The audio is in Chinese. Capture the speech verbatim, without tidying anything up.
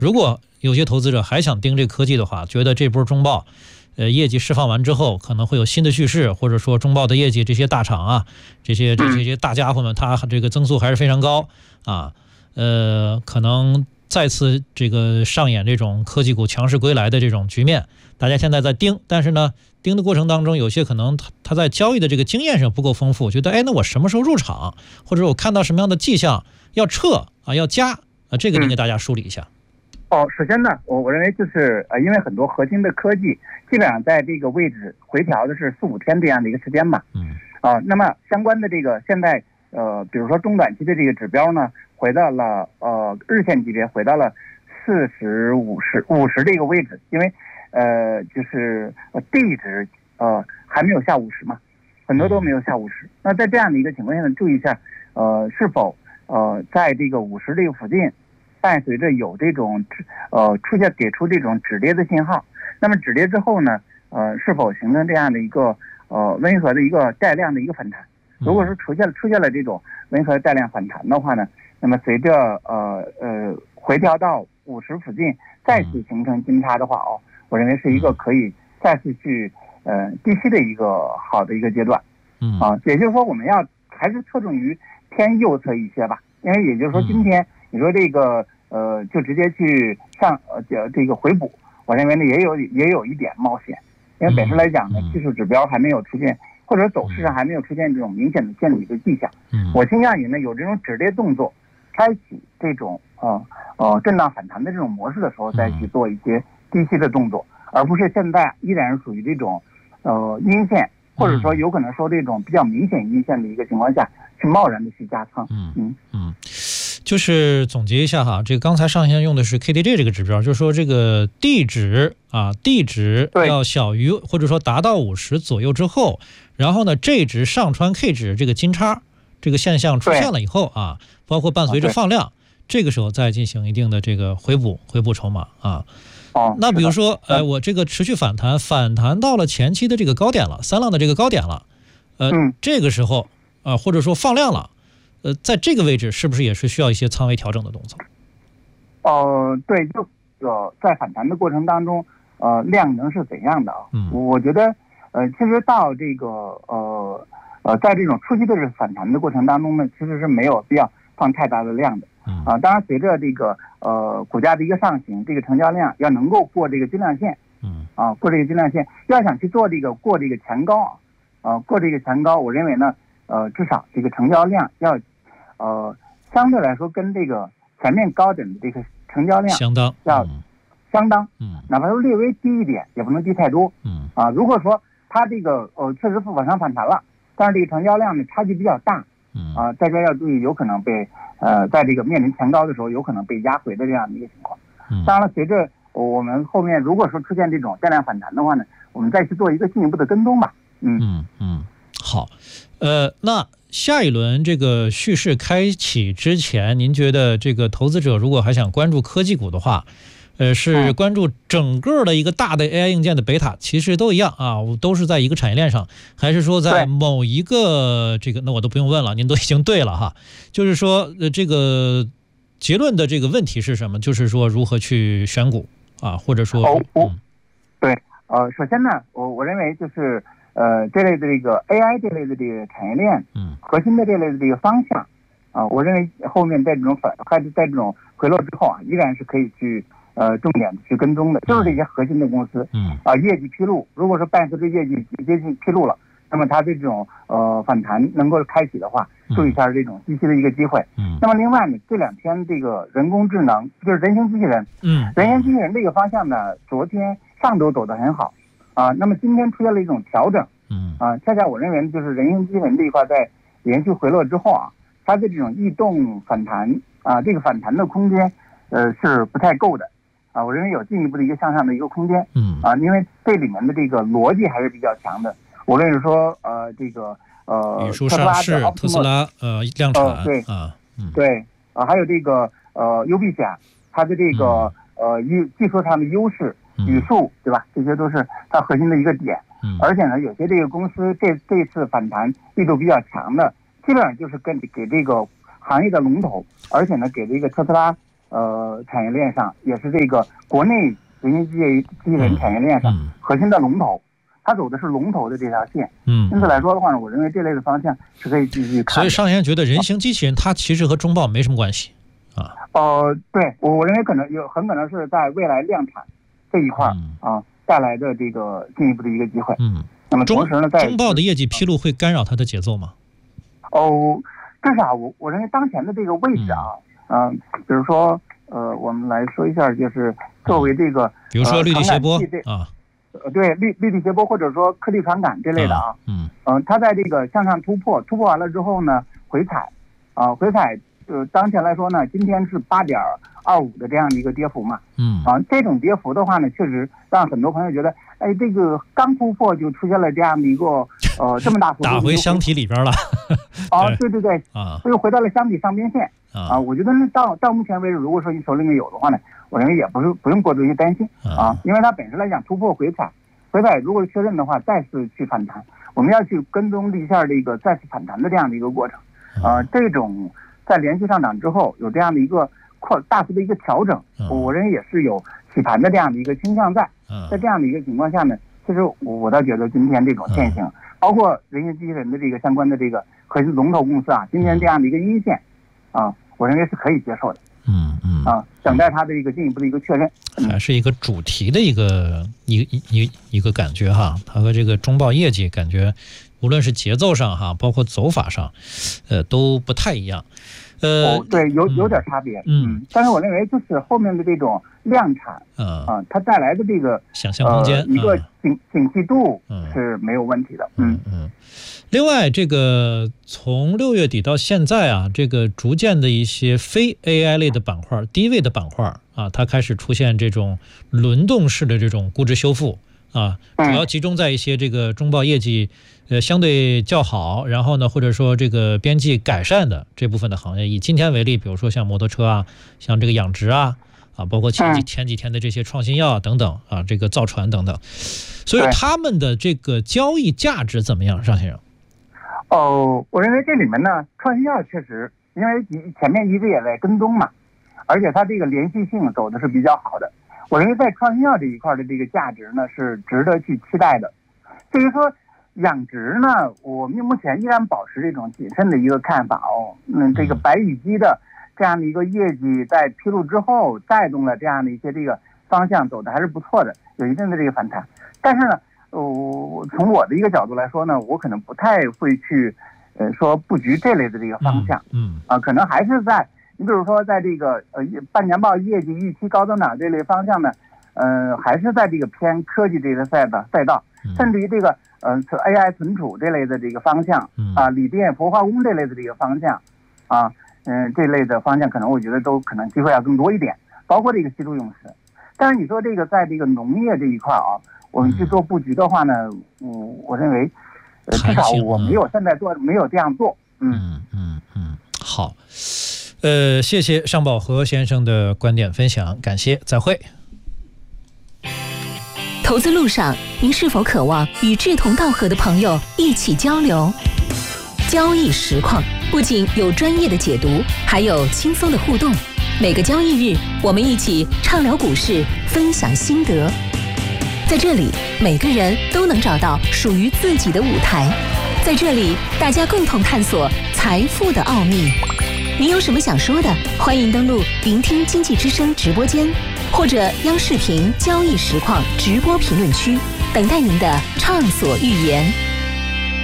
如果有些投资者还想盯这科技的话，觉得这波中报呃，业绩释放完之后，可能会有新的叙事，或者说中报的业绩，这些大厂啊，这些这些大家伙们，它这个增速还是非常高啊，呃，可能再次这个上演这种科技股强势归来的这种局面。大家现在在盯，但是呢，盯的过程当中，有些可能他他在交易的这个经验上不够丰富，觉得哎，那我什么时候入场，或者我看到什么样的迹象要撤啊，要加啊，这个您给大家梳理一下。 哦，首先呢，我我认为就是呃，因为很多核心的科技基本上在这个位置回调的是四五天这样的一个时间嘛， 嗯， 啊、呃，那么相关的这个现在呃，比如说中短期的这个指标呢，回到了呃日线级别，回到了四十五十五十这个位置，因为呃就是呃地值呃还没有下五十嘛，很多都没有下五十。那在这样的一个情况下呢，注意一下呃是否呃在这个五十这个附近。伴随着有这种呃出现给出这种止跌的信号，那么止跌之后呢，呃是否形成这样的一个呃温和的一个带量的一个反弹？如果说出现了出现了这种温和带量反弹的话呢，那么随着呃呃回调到五十附近再次形成金叉的话哦，我认为是一个可以再次去呃低吸的一个好的一个阶段。 嗯啊，也就是说我们要还是侧重于偏右侧一些吧，因为也就是说今天。你说这个呃，就直接去上呃这个回补，我认为呢也有也有一点冒险，因为本身来讲呢，技术指标还没有出现，或者走势上还没有出现这种明显的见底的迹象。我倾向于呢有这种止跌动作，开启这种呃呃震荡反弹的这种模式的时候，再去做一些低吸的动作，而不是现在依然属于这种呃阴线，或者说有可能说这种比较明显阴线的一个情况下，去贸然的去加仓。 嗯嗯嗯。就是总结一下哈，这个刚才上线用的是 K D J 这个指标，就是说这个地值啊，地值要小于或者说达到五十左右之后，然后呢 J 值上穿 K 值这个金叉这个现象出现了以后啊，包括伴随着放量，这个时候再进行一定的这个回补回补筹码啊。 哦， 那比如说，哎，我这个持续反弹，反弹到了前期的这个高点了，三浪的这个高点了，呃， 嗯、 这个时候啊、呃，或者说放量了。呃，在这个位置是不是也是需要一些仓位调整的动作？ 呃，对，就呃，在反弹的过程当中，呃，量能是怎样的啊？ 嗯， 我觉得，呃，其实到这个呃呃，在这种初期的这个反弹的过程当中呢，其实是没有必要放太大的量的。 嗯啊，当然随着这个呃股价的一个上行，这个成交量要能够过这个金量线。 嗯， 啊，过这个金量线，要想去做这个过这个前高啊，呃，过这个前高，我认为呢，呃，至少这个成交量要。呃，相对来说跟这个前面高点的这个成交量相当， 要相当， 嗯， 哪怕说略微低一点，也不能低太多， 嗯啊，如果说它这个呃确实往上反弹了，但是这个成交量呢差距比较大， 嗯啊，大家要注意，有可能被呃在这个面临前高的时候，有可能被压回的这样的一个情况。 嗯， 当然了，随着我们后面如果说出现这种带量反弹的话呢，我们再去做一个进一步的跟踪吧。嗯嗯嗯，好，呃，那。下一轮这个蓄势开启之前，您觉得这个投资者如果还想关注科技股的话，呃，是关注整个的一个大的 A I 硬件的贝塔，其实都一样啊，都是在一个产业链上，还是说在某一个这个，那我都不用问了，您都已经对了哈。就是说，呃，这个结论的这个问题是什么？就是说如何去选股啊，或者说， 哦，嗯、对，呃，首先呢，我我认为就是。呃，这类的这个 A I 这类的这个产业链， 嗯， 核心的这类的这个方向，啊，我认为后面在这种反还是在这种回落之后啊，依然是可以去呃重点去跟踪的，就是这些核心的公司， 嗯， 啊，业绩披露，如果说伴随着业绩接近披露了，那么它这种呃反弹能够开启的话，注意一下这种低吸的一个机会。 嗯， 那么另外呢，这两天这个人工智能就是人形机器人， 嗯， 人形机器人这个方向呢，昨天上周走得很好。啊，那么今天出现了一种调整， 嗯， 啊，恰恰我认为就是人形机器人这一块在连续回落之后啊，它的这种异动反弹啊，这个反弹的空间，呃，是不太够的，啊，我认为有进一步的一个向上的一个空间， 嗯， 啊，因为这里面的这个逻辑还是比较强的，无论是说呃这个呃语数上市特斯拉呃量产、呃、 对啊，嗯， 对啊，还有这个呃优必险它的这个、嗯、呃技技术上的优势。语速对吧？这些都是它核心的一个点。 嗯， 而且呢，有些这个公司这这次反弹力度比较强的，基本上就是跟给这个行业的龙头，而且呢，给这个特斯拉呃产业链上，也是这个国内人形机器机器人产业链上核心的龙头。它走的是龙头的这条线， 嗯， 因此来说的话呢，我认为这类的方向是可以继续看。 所以上研觉得人形机器人它其实和中报没什么关系啊。 呃，对我我认为可能有很可能是在未来量产这一块、嗯、啊带来的这个进一步的一个机会。 嗯， 那么同时呢，在中报的业绩披露会干扰它的节奏吗？ 哦，至少我我认为当前的这个位置啊，嗯、呃，比如说呃，我们来说一下，就是作为这个，嗯、 比如说绿地斜波啊。 呃，对，绿绿地斜波或者说颗粒传感这类的啊， 嗯， 嗯、呃，它在这个向上突破，突破完了之后呢，回踩，啊、呃，回踩，呃，当前来说呢，今天是八点二五的这样的一个跌幅嘛， 嗯， 啊，这种跌幅的话呢，确实让很多朋友觉得，哎，这个刚突破就出现了这样的一个呃这么大幅度打回箱体里边了， 啊，对对对， 啊， 又回到了箱体上边线，啊，我觉得到到目前为止，如果说你手里面有的话呢，我认为也不是不用过多去担心啊，因为它本身来讲突破回踩，回踩如果确认的话，再次去反弹，我们要去跟踪一下这个再次反弹的这样的一个过程，啊，这种在连续上涨之后有这样的一个扩大幅的一个调整，我认为也是有洗盘的这样的一个倾向在，在这样的一个情况下呢，其实我我倒觉得今天这种现象，包括人形机器人的这个相关的这个核心龙头公司啊，今天这样的一个阴线，啊，我认为是可以接受的。 嗯嗯啊，等待它的一个进一步的一个确认， 嗯、还是一个主题的一个一一一一个感觉哈，它和这个中报业绩感觉，无论是节奏上哈，包括走法上，呃，都不太一样。呃， 哦、对，有有点差别，嗯，嗯但是我认为就是后面的这种量产， 嗯啊，它带来的这个想象空间， 呃、一个景景气度是没有问题的， 嗯嗯。嗯另外，这个从六月底到现在啊，这个逐渐的一些非 A I 类的板块、低位的板块啊，它开始出现这种轮动式的这种估值修复啊，主要集中在一些这个中报业绩呃相对较好，然后呢，或者说这个边际改善的这部分的行业。以今天为例，比如说像摩托车啊，像这个养殖啊。啊，包括前几前几天的这些创新药等等啊，这个造船等等，所以他们的这个交易价值怎么样，尚先生？ 哦，我认为这里面呢，创新药确实，因为前面一直也在跟踪嘛，而且它这个连续性走的是比较好的。我认为在创新药这一块的这个价值呢，是值得去期待的。至于说养殖呢，我们目前依然保持这种谨慎的一个看法哦。嗯，这个白羽鸡的这样的一个业绩在披露之后，带动了这样的一些这个方向走的还是不错的，有一定的这个反弹。但是呢，呃，从我的一个角度来说呢，我可能不太会去，呃，说布局这类的这个方向， 嗯， 啊、呃，可能还是在你比如说在这个呃半年报业绩预期高增长这类方向呢，呃，还是在这个偏科技这个赛道赛道，甚至于这个呃 A I 存储这类的这个方向，啊，锂电氟化工这类的这个方向，啊，嗯、呃，这类的方向可能我觉得都可能机会要更多一点，包括这个稀土永磁。但是你说这个在这个农业这一块啊，我们去做布局的话呢，嗯，我认为，呃，至少我没有现在做，没有这样做。 嗯嗯嗯，好，呃，谢谢尚宝和先生的观点分享，感谢，再会。 投资路上，您是否渴望与志同道合的朋友一起交流？交易实况不仅有专业的解读，还有轻松的互动。每个交易日，我们一起畅聊股市，分享心得。在这里，每个人都能找到属于自己的舞台。在这里，大家共同探索财富的奥秘。您有什么想说的？欢迎登录聆听经济之声直播间，或者央视频交易实况直播评论区，等待您的畅所欲言。